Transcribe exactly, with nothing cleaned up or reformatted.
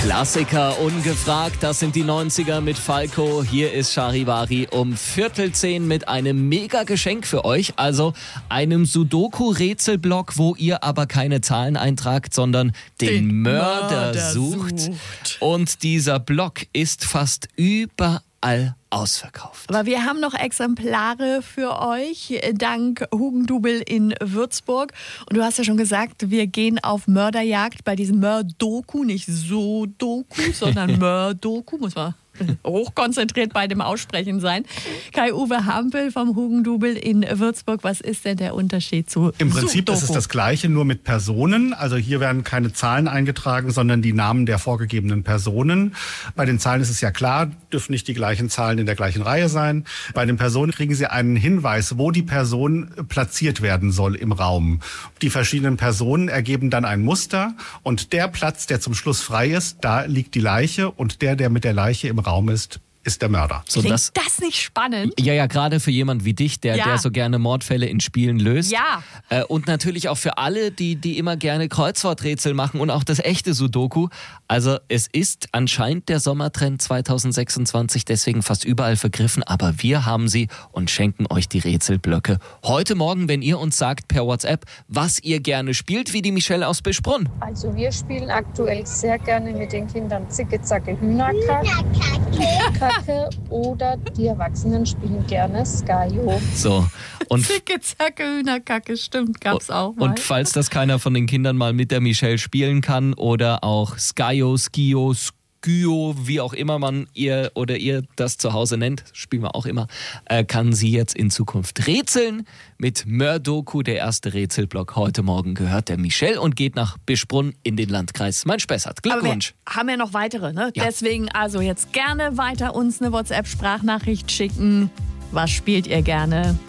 Klassiker ungefragt, das sind die neunziger mit Falco. Hier ist Charivari um Viertel zehn mit einem Mega-Geschenk für euch. Also einem Sudoku-Rätselblock, wo ihr aber keine Zahlen eintragt, sondern den, den Mörder, Mörder sucht. sucht. Und dieser Block ist fast überall ausverkauft. Aber wir haben noch Exemplare für euch, dank Hugendubel in Würzburg. Und du hast ja schon gesagt, wir gehen auf Mörderjagd bei diesem Mördoku, nicht So-Doku, sondern Mördoku, muss man hochkonzentriert bei dem Aussprechen sein. Kai-Uwe Hampel vom Hugendubel in Würzburg, was ist denn der Unterschied zu Im Prinzip Sudoku? ist es das Gleiche, nur mit Personen. Also hier werden keine Zahlen eingetragen, sondern die Namen der vorgegebenen Personen. Bei den Zahlen ist es ja klar, dürfen nicht die gleichen Zahlen in der gleichen Reihe sein. Bei den Personen kriegen Sie einen Hinweis, wo die Person platziert werden soll im Raum. Die verschiedenen Personen ergeben dann ein Muster und der Platz, der zum Schluss frei ist, da liegt die Leiche und der, der mit der Leiche im Raum ist, ist der Mörder. So, Klingt das, das nicht spannend? Ja, ja, gerade für jemand wie dich, der, ja. der so gerne Mordfälle in Spielen löst. Ja. Äh, und natürlich auch für alle, die, die immer gerne Kreuzworträtsel machen und auch das echte Sudoku. Also es ist anscheinend der Sommertrend zwanzig sechsundzwanzig, deswegen fast überall vergriffen. Aber wir haben sie und schenken euch die Rätselblöcke heute Morgen, wenn ihr uns sagt per WhatsApp, was ihr gerne spielt, wie die Michelle aus Bischbrunn. Also wir spielen aktuell sehr gerne mit den Kindern Zicke, Zacke, Hühnerkacke. Kacke oder die Erwachsenen spielen gerne Skajo. So. Und Zicke, Zacke, Hühnerkacke, stimmt, gab's auch mal. Und falls das keiner von den Kindern mal mit der Michelle spielen kann oder auch Skajo, Skio, Skyo, wie auch immer man ihr oder ihr das zu Hause nennt, spielen wir auch immer, äh, kann sie jetzt in Zukunft rätseln mit Mördoku. Der erste Rätselblock heute Morgen gehört der Michelle und geht nach Bischbrunn in den Landkreis Main-Spessart. Glückwunsch. Aber wir haben ja noch weitere, ne? Ja. Deswegen also jetzt gerne weiter uns eine WhatsApp-Sprachnachricht schicken. Was spielt ihr gerne?